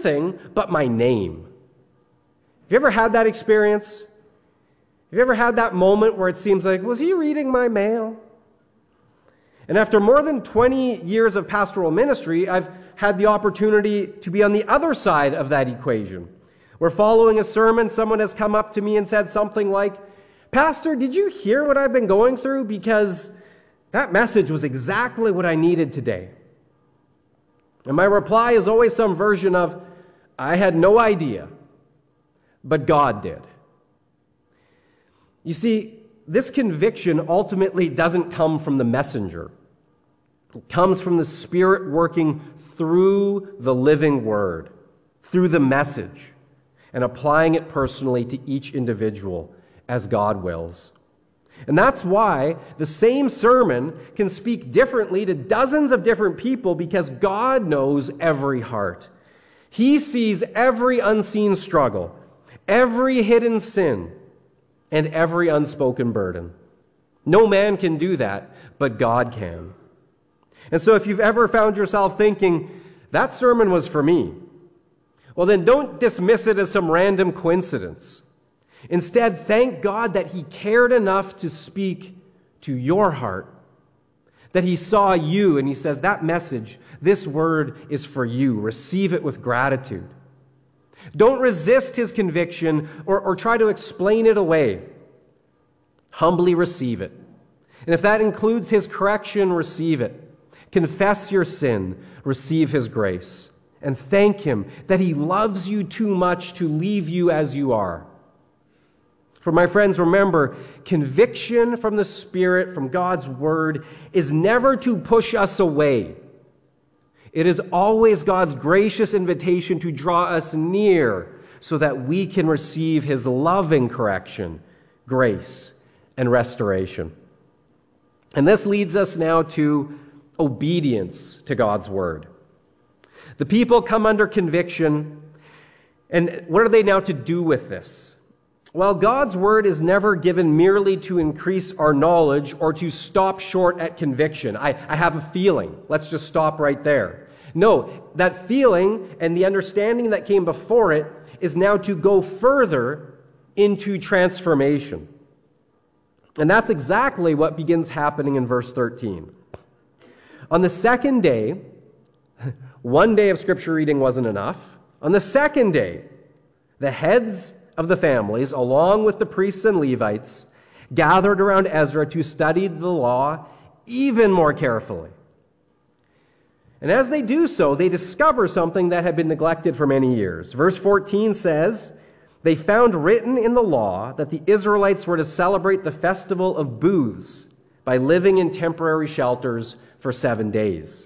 anything but my name. Have you ever had that experience? Have you ever had that moment where it seems like, was he reading my mail? And after more than 20 years of pastoral ministry, I've had the opportunity to be on the other side of that equation, where following a sermon, someone has come up to me and said something like, Pastor, did you hear what I've been going through? Because that message was exactly what I needed today. And my reply is always some version of, I had no idea, but God did. You see, this conviction ultimately doesn't come from the messenger. It comes from the Spirit working through the living word, through the message, and applying it personally to each individual as God wills. And that's why the same sermon can speak differently to dozens of different people, because God knows every heart. He sees every unseen struggle, every hidden sin, and every unspoken burden. No man can do that, but God can. And so if you've ever found yourself thinking, that sermon was for me, well then don't dismiss it as some random coincidence. Instead, thank God that He cared enough to speak to your heart, that He saw you and He says, that message, this word is for you. Receive it with gratitude. Don't resist His conviction or try to explain it away. Humbly receive it. And if that includes His correction, receive it. Confess your sin, receive His grace, and thank Him that He loves you too much to leave you as you are. For my friends, remember, conviction from the Spirit, from God's Word, is never to push us away. It is always God's gracious invitation to draw us near so that we can receive His loving correction, grace, and restoration. And this leads us now to obedience to God's Word. The people come under conviction, and what are they now to do with this? Well, God's Word is never given merely to increase our knowledge or to stop short at conviction. I have a feeling. Let's just stop right there. No, that feeling and the understanding that came before it is now to go further into transformation. And that's exactly what begins happening in verse 13. On the second day, one day of scripture reading wasn't enough. On the second day, the heads of the families, along with the priests and Levites, gathered around Ezra to study the law even more carefully. And as they do so, they discover something that had been neglected for many years. Verse 14 says, they found written in the law that the Israelites were to celebrate the festival of booths by living in temporary shelters for 7 days.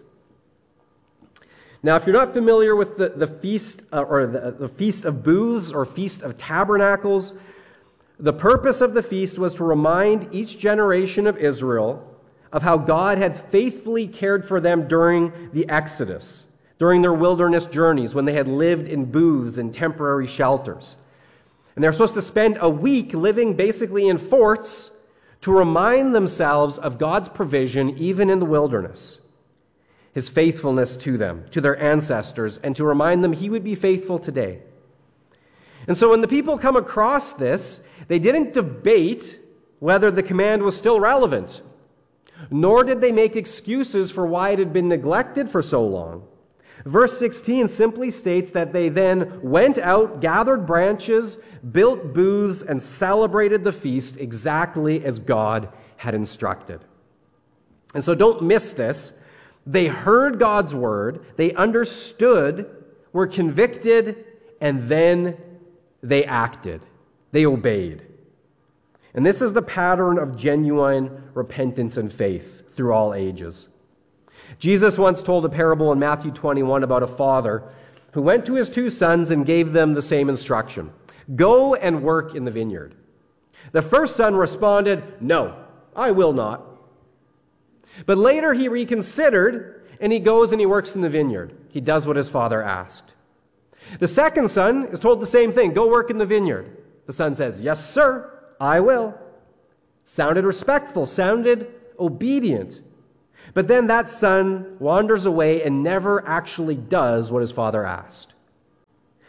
Now, if you're not familiar with the feast or the Feast of Booths or Feast of Tabernacles, the purpose of the feast was to remind each generation of Israel of how God had faithfully cared for them during the Exodus, during their wilderness journeys when they had lived in booths and temporary shelters. And they're supposed to spend a week living basically in forts to remind themselves of God's provision even in the wilderness, His faithfulness to them, to their ancestors, and to remind them He would be faithful today. And so when the people come across this, they didn't debate whether the command was still relevant, nor did they make excuses for why it had been neglected for so long. Verse 16 simply states that they then went out, gathered branches, built booths, and celebrated the feast exactly as God had instructed. And so don't miss this. They heard God's word, they understood, were convicted, and then they acted. They obeyed. And this is the pattern of genuine repentance and faith through all ages. Jesus once told a parable in Matthew 21 about a father who went to his 2 sons and gave them the same instruction. Go and work in the vineyard. The first son responded, no, I will not. But later he reconsidered, and he goes and he works in the vineyard. He does what his father asked. The second son is told the same thing, go work in the vineyard. The son says, yes, sir, I will. Sounded respectful, sounded obedient. But then that son wanders away and never actually does what his father asked.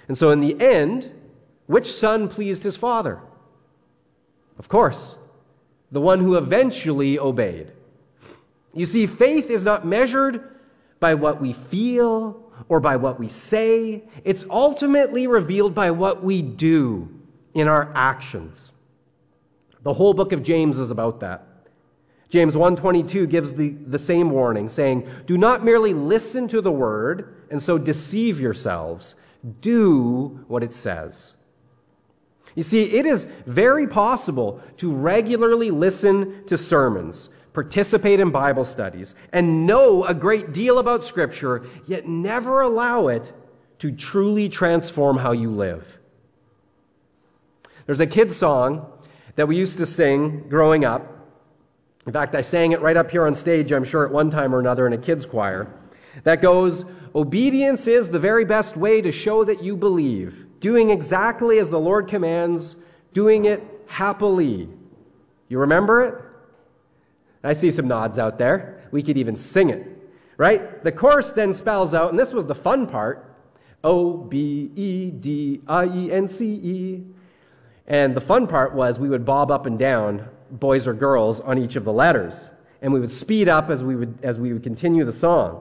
And so in the end, which son pleased his father? Of course, the one who eventually obeyed. You see, faith is not measured by what we feel or by what we say. It's ultimately revealed by what we do in our actions. The whole book of James is about that. James 1:22 gives the same warning, saying, "Do not merely listen to the word and so deceive yourselves. Do what it says." You see, it is very possible to regularly listen to sermons, participate in Bible studies, and know a great deal about Scripture, yet never allow it to truly transform how you live. There's a kid's song that we used to sing growing up. In fact, I sang it right up here on stage, I'm sure, at one time or another in a kids' choir. That goes, "Obedience is the very best way to show that you believe, doing exactly as the Lord commands, doing it happily." You remember it? I see some nods out there. We could even sing it, right? The chorus then spells out, and this was the fun part, O-B-E-D-I-E-N-C-E. And the fun part was we would bob up and down, boys or girls, on each of the letters. And we would speed up as we would continue the song.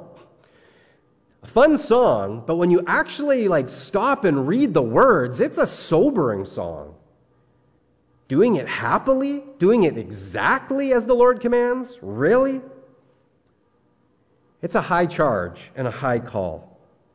A fun song, but when you actually stop and read the words, it's a sobering song. Doing it happily? Doing it exactly as the Lord commands? Really? It's a high charge and a high call.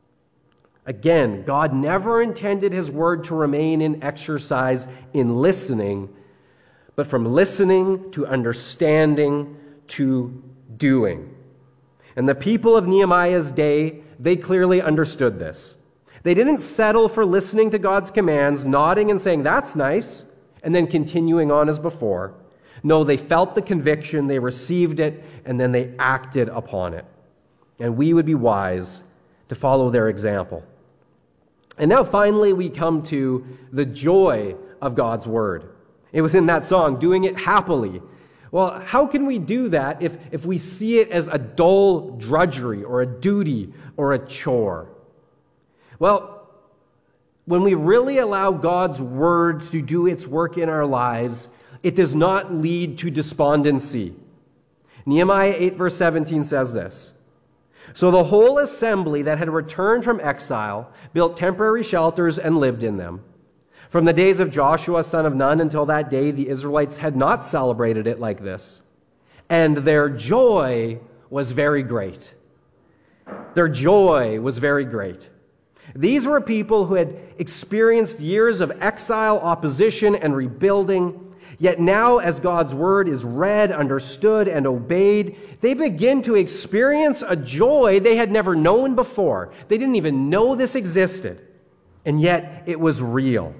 Again, God never intended his word to remain in exercise in listening, but from listening to understanding to doing. And the people of Nehemiah's day, they clearly understood this. They didn't settle for listening to God's commands, nodding and saying, "That's nice," and then continuing on as before. No, they felt the conviction, they received it, and then they acted upon it. And we would be wise to follow their example. And now finally we come to the joy of God's word. It was in that song, "Doing it happily." Well, how can we do that if we see it as a dull drudgery or a duty or a chore? Well, when we really allow God's word to do its work in our lives, it does not lead to despondency. Nehemiah 8 verse 17 says this, "So the whole assembly that had returned from exile built temporary shelters and lived in them. From the days of Joshua, son of Nun, until that day, the Israelites had not celebrated it like this. And their joy was very great." Their joy was very great. These were people who had experienced years of exile, opposition, and rebuilding. Yet now, as God's word is read, understood, and obeyed, they begin to experience a joy they had never known before. They didn't even know this existed. And yet, it was real.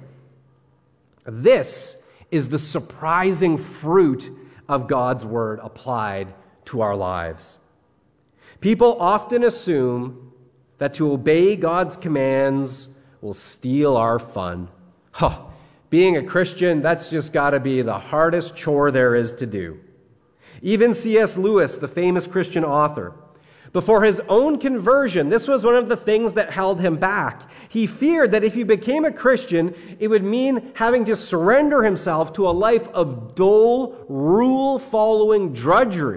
This is the surprising fruit of God's word applied to our lives. People often assume that to obey God's commands will steal our fun. Being a Christian, that's just got to be the hardest chore there is to do. Even C.S. Lewis, the famous Christian author, before his own conversion, this was one of the things that held him back. He feared that if he became a Christian, it would mean having to surrender himself to a life of dull, rule-following drudgery.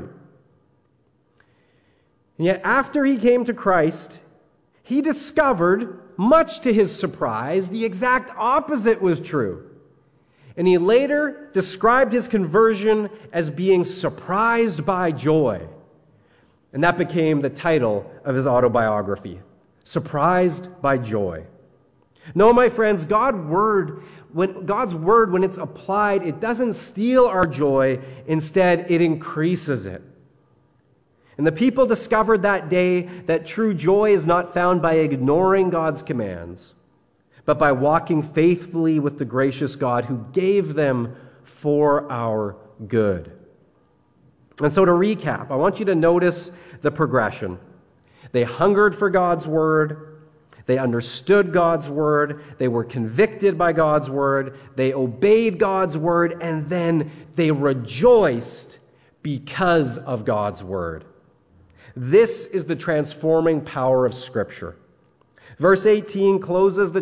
And yet, after he came to Christ, he discovered, much to his surprise, the exact opposite was true. And he later described his conversion as being surprised by joy. And that became the title of his autobiography, Surprised by Joy. No, my friends, God's word, when it's applied, it doesn't steal our joy. Instead, it increases it. And the people discovered that day that true joy is not found by ignoring God's commands, but by walking faithfully with the gracious God who gave them for our good. And so to recap, I want you to notice the progression. They hungered for God's word. They understood God's word. They were convicted by God's word. They obeyed God's word. And then they rejoiced because of God's word. This is the transforming power of Scripture. Verse 18 closes the